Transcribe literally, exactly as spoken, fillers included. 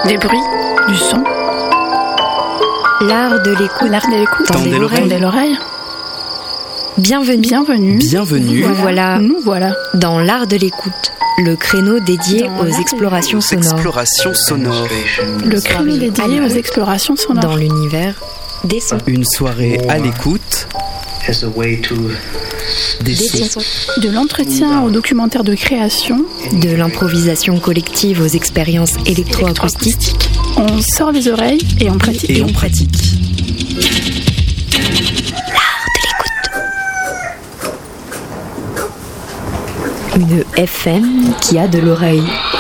Des bruits, du son. L'art de l'écoute. L'art de l'écoute. Tendez l'oreille. Tendez l'oreille. Bienvenue. Bienvenue. Bienvenue. Nous voilà. Nous voilà. Dans l'art de l'écoute, le créneau dédié Dans aux l'art de explorations Aux sonores. explorations sonores. Le créneau dédié aux explorations sonores. Dans l'univers des sons. Une soirée à l'écoute. Des Des sons. sons. De l'entretien au documentaire de création. De l'improvisation collective aux expériences électroacoustiques. On sort les oreilles et on pratique. Et on pratique. Une F M qui a de l'oreille.